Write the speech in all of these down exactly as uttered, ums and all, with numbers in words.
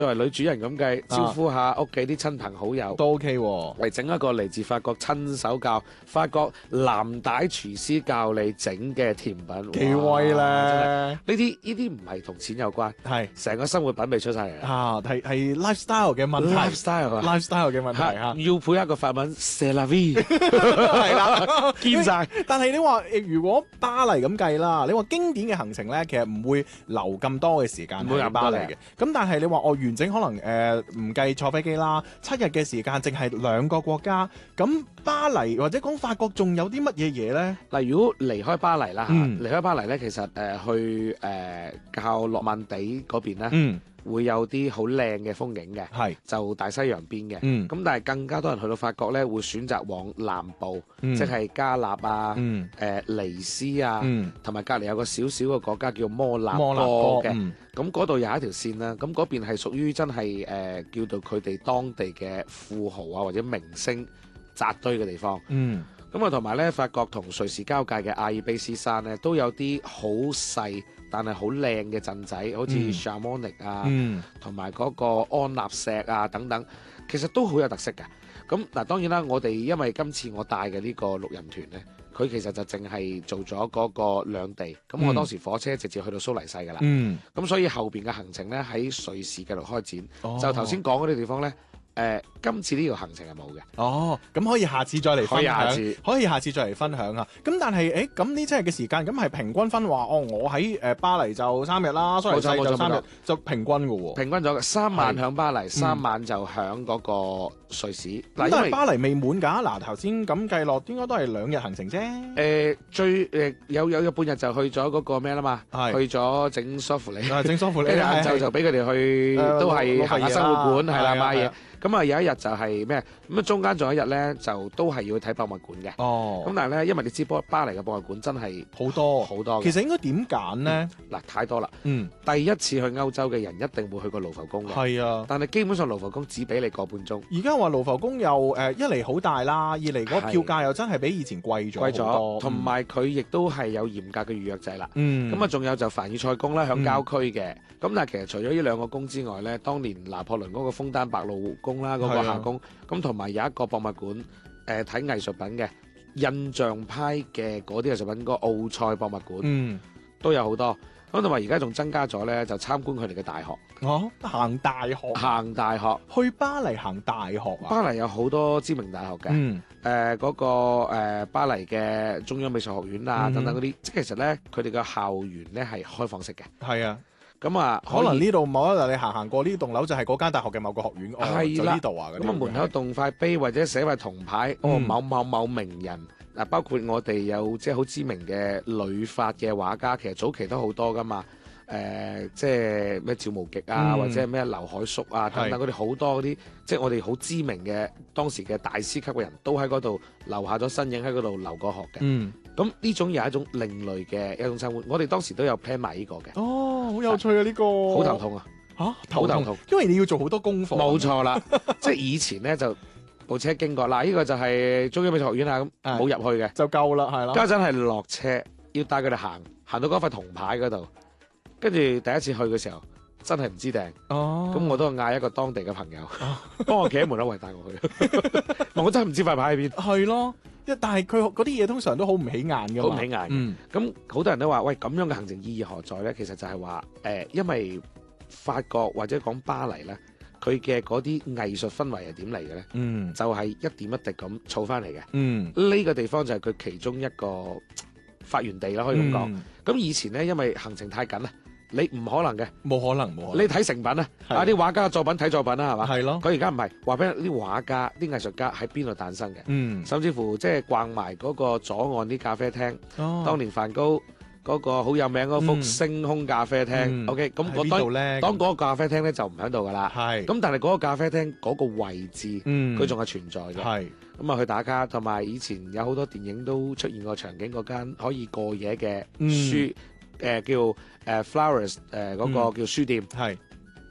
作為女主人咁計，招呼下屋企啲親朋好友都 OK 喎。 嚟整一個嚟自法國親手教法國藍帶廚師教你整嘅甜品， 幾威咧！ 呢啲呢啲唔係同錢有關， 係成個生活品味出晒嚟啊，係係 lifestyle 嘅問題 ，lifestyle 啊 lifestyle 嘅問題嚇。 要配一個法文 c'est la vie， 係啦， 見晒。 但係你話誒，如果巴黎咁計啦，你話經典嘅行程咧，其實唔會留咁多嘅時間喺巴黎嘅。咁但係你話我完整可能誒唔計坐飛機啦，七日嘅時間淨係兩個國家，咁巴黎或者講法國仲有啲乜嘢嘢咧？ 嗱，如果離開巴黎啦嚇， 嗯離開巴黎咧，其實誒、呃、去誒、呃、靠諾曼底嗰邊咧。 嗯。 會有啲好靚嘅風景嘅， 係就大西洋邊嘅。咁、 嗯、 但係更加多人去到法國咧，會選擇往南部， 嗯、 即係加納啊、誒、 嗯呃、尼斯啊，同埋隔離有個小小嘅國家叫摩納哥嘅。咁嗰度有一條線啦。咁嗰邊係屬於真係誒、呃、叫做佢哋當地嘅富豪啊或者明星紮堆嘅地方。 嗯咁啊，同埋咧，法國同瑞士交界嘅阿爾卑斯山咧，都有啲好細但係好靚嘅鎮仔，好似 Chamonix 啊，同埋嗰個安納石啊等等，其實都好有特色嘅。咁嗱，當然啦，我哋因為今次我帶嘅呢個六人團咧，佢其實就淨係做咗嗰個兩地。咁、嗯、我當時火車直接去到蘇黎世㗎啦。咁、嗯、所以後邊嘅行程咧喺瑞士繼續開展。哦、就頭先講嗰啲地方咧。誒、呃，今次呢條行程係冇嘅。 哦，咁可以下次再嚟分享。可以下次，可以下次再嚟分享啊。咁但係，誒，咁呢七日嘅時間，咁係平均分話，哦，我喺誒巴黎就三日啦，蘇黎世就三日，就平均嘅喎。平均咗三晚響巴黎，三晚就響嗰個瑞士。嗱、嗯，因為巴黎未滿㗎。嗱，頭先咁計落，應該都係兩日行程啫。誒、呃，最誒、呃、有有有半日就去咗嗰個咩啦嘛，去咗整梳芙梨，整梳芙梨。晏晝就俾佢哋去，都係行下生活館，係啦，買嘢。咁啊有一日就係咩？咁啊中間仲有一日咧，就都係要去睇博物館嘅。哦。咁但係咧，因為你知巴巴黎嘅博物館真係好多好多。其實應該點揀咧？嗱、嗯，太多啦。嗯。第一次去歐洲嘅人一定會去過盧浮宮嘅。係啊。但係基本上盧浮宮只俾你個半鐘。而家話盧浮宮又誒、呃、一嚟好大啦，二嚟嗰票價又真係比以前貴咗好多。同埋佢亦都係有嚴格嘅預約制啦。嗯。咁啊，仲有就凡爾賽宮啦，響郊區嘅。咁、嗯、但係其實除咗呢兩個宮之外咧，當年拿破崙嗰個楓丹白露宮啦，嗰、那個夏宮，咁同埋有一個博物館，誒睇藝術品嘅印象派嘅嗰啲藝術品，嗰個奧賽博物館，嗯，都有好多。咁同埋而家仲增加咗咧，就參觀佢哋嘅大學。哦，行大學，行大學，去巴黎行大學啊！巴黎有好多知名大學嘅，嗯，誒、呃、嗰、那個、呃、巴黎嘅中央美術學院啊，嗯、等等嗰啲，即係其實咧佢哋嘅校園咧係開放式嘅。係啊。咁啊，可能呢度某一日你行行過呢棟樓就係嗰間大學嘅某個學院，哦，就呢度啊。咁啊，門口棟塊碑或者寫塊銅牌，嗯、哦，某某某名人嗱，包括我哋有即係好知名嘅旅法嘅畫家，其實早期都好多噶嘛。誒、呃，即係咩趙無極啊，嗯、或者咩劉海粟啊等等嗰啲好多嗰啲，即係我哋好知名嘅當時嘅大師級嘅人都喺嗰度留下咗身影，喺嗰度留過學嘅。嗯。咁呢種又係一種另類嘅一種生活，我哋當時都有 plan 埋呢個嘅。哦，好有趣啊！呢、呢個好頭痛啊！嚇、啊，好頭痛，因為你要做好多功課。冇錯啦，即係以前咧就部車經過，嗱、啊、呢、呢個就係中央美術學院啊，咁冇入去嘅就夠啦，係啦。家陣係落車要帶佢哋行，行到嗰塊銅牌嗰度，跟住第一次去嘅時候真係唔知訂。哦，咁我都嗌一個當地嘅朋友幫我企喺門口，為帶我去。我真係唔知塊牌喺邊。係咯。但係佢嗰啲嘢通常都好唔起眼㗎嘛，好唔起眼。嗯，咁好多人都話：喂，咁樣嘅行程意義何在咧？其實就係話誒，因為法國或者講巴黎咧，佢嘅嗰啲藝術氛圍係點嚟嘅咧？嗯，就係、是、一點一滴咁儲翻嚟嘅。嗯，呢、這個地方就係佢其中一個發源地啦，可以咁講。咁、嗯、以前咧，因為行程太緊啦。你唔可能嘅，冇可能冇。你睇成品啊，啊啲畫家嘅作品睇作品啦，係嘛？係咯。佢而家唔係話俾啲畫家、啲藝術家喺邊度誕生嘅，嗯，甚至乎即係逛埋嗰個左岸啲咖啡廳。哦，當年梵高嗰個好有名嗰幅星空咖啡廳。嗯、OK，咁我當當嗰個咖啡廳咧就唔喺度噶啦。係。咁但係嗰個咖啡廳嗰個位置，嗯，佢仲係存在嘅。係。咁啊去打卡，同埋以前有好多電影都出現過場景，嗰間可以過夜嘅書。嗯誒、呃、叫誒、呃、Flowers 誒、呃、嗰、那個叫書店，係、嗯、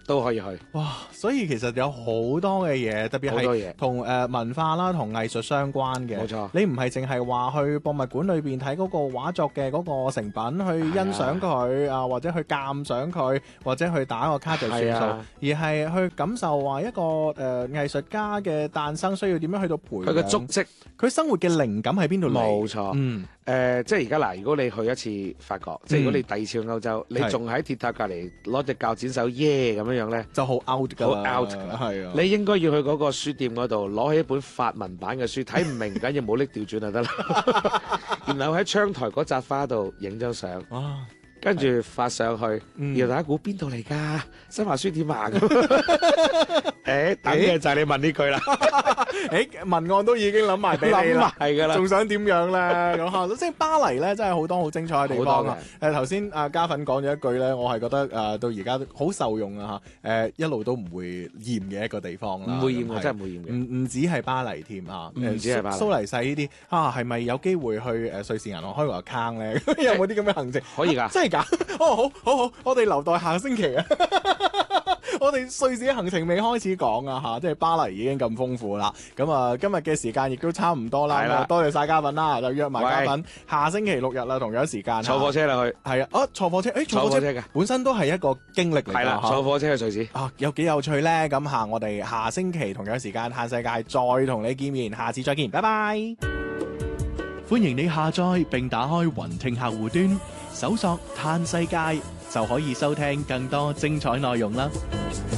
都可以去。 哇！所以其實有好多嘅嘢，特別係同誒文化啦、同藝術相關嘅。 冇錯， 你唔係淨係話去博物館裏邊睇嗰個畫作嘅嗰個成品去欣賞佢啊，或者去鑑賞佢，或者去打個卡就算數，啊、而係去感受話一個誒、呃、藝術家嘅誕生需要點樣去到培養佢嘅足跡，佢生活嘅靈感喺邊度嚟？ 冇錯，嗯。誒、呃，即係而家嗱，如果你去一次法國，嗯、即係如果你第二次去歐洲，你仲喺鐵塔隔離攞隻鉸剪手耶咁樣樣咧， 就好 out 㗎啦， 好 out 㗎，係啊！你應該要去嗰個書店嗰度攞起一本法文版嘅書，睇唔明緊要冇拎調轉就得啦。然後喺窗台嗰扎花度影張相。跟住發上去，然後大家估邊度嚟㗎？新華書店啊！誒，等嘅就係你問呢句啦。 誒，文案都已經諗埋俾你啦，係㗎啦，仲想點樣咧？咁嚇，即係巴黎咧，真係好多好精彩嘅地方啊！誒，頭先阿嘉粉講咗一句咧，我係覺得誒到而家好受用啊嚇！誒，一路都唔會厭嘅一個地方啦， 唔會厭嘅，真係唔會厭嘅。 唔唔止係巴黎添啊， 唔止係巴黎。 蘇黎世呢啲啊，係咪有機會去誒瑞士銀行開個 account 咧？有冇啲咁嘅行程？ 可以㗎， 真係。哦，好好好，我哋留待下個星期啊！我哋瑞士嘅行程未開始講啊嚇，即係巴黎已經咁豐富啦。咁啊，今日嘅時間亦都差唔多啦。了多謝晒嘉賓啦，就約埋嘉賓下星期六日啦，同樣時間坐火車啦去。係啊， 啊坐火車，誒坐火車嘅本身都係一個經歷嚟㗎。係啦， 坐火車去瑞士啊，有幾有趣咧！咁嚇，我哋下星期同樣時間嘆世界再同你見面，下次再見，拜拜。歡迎你下載並打開雲聽客戶端，搜索嘆世界就可以收聽更多精彩內容啦。